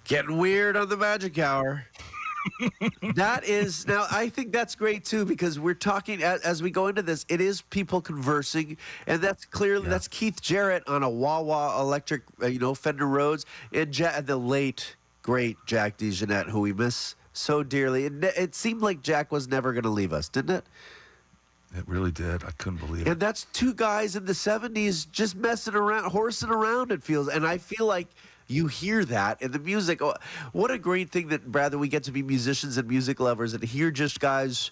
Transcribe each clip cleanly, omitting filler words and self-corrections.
Getting weird on the Magic Hour. That is now. I think that's great too because we're talking as we go into this. It is people conversing, and that's clearly that's Keith Jarrett on a wah wah electric, Fender Rhodes, and the late great Jack DeJohnette, who we miss so dearly. It seemed like Jack was never going to leave us, didn't it? It really did. I couldn't believe it. And that's two guys in the '70s just messing around, horsing around. It feels, and I feel like. You hear that in the music. Oh, what a great thing that, Brad, that we get to be musicians and music lovers and hear just guys,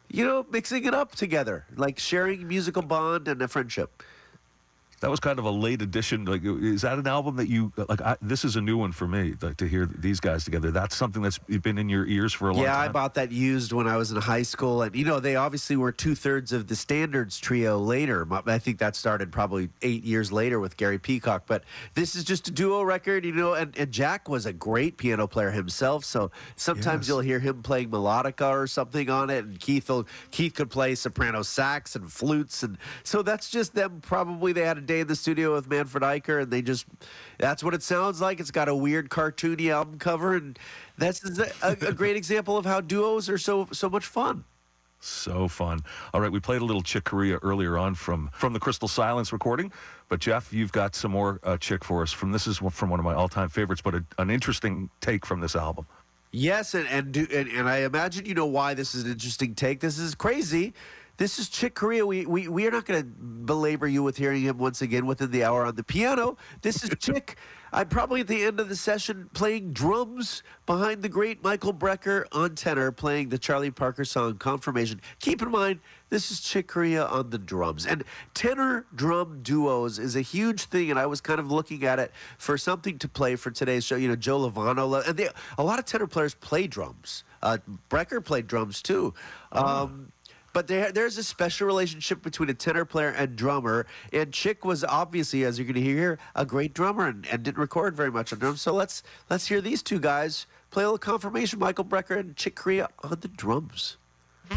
mixing it up together, like sharing musical bond and a friendship. That was kind of a late addition. Like, is that an album that you like? This is a new one for me. Like to hear these guys together. That's something that's been in your ears for a long time. Yeah, I bought that used when I was in high school, and they obviously were 2/3 of the Standards trio later. I think that started probably 8 years later with Gary Peacock. But this is just a duo record, And Jack was a great piano player himself, so sometimes you'll hear him playing melodica or something on it, and Keith could play soprano sax and flutes, and so that's just them. Probably they had a day in the studio with Manfred Eicher, and that's what it sounds like. It's got a weird cartoony album cover, and that's a great example of how duos are so much fun. So fun. All right, we played a little Chick Corea earlier on from the Crystal Silence recording, but Jeff, you've got some more Chick for us. This is from one of my all-time favorites, but an interesting take from this album. Yes, and I imagine you know why this is an interesting take. This is crazy. This is Chick Corea. We are not going to belabor you with hearing him once again within the hour on the piano. This is Chick. I'm probably at the end of the session playing drums behind the great Michael Brecker on tenor, playing the Charlie Parker song Confirmation. Keep in mind, this is Chick Corea on the drums. And tenor drum duos is a huge thing, and I was kind of looking at it for something to play for today's show. Joe Lovano, and a lot of tenor players play drums. Brecker played drums too. But there's a special relationship between a tenor player and drummer, and Chick was obviously, as you're going to hear, a great drummer and didn't record very much on drums. So let's hear these two guys play a little Confirmation, Michael Brecker and Chick Corea on the drums.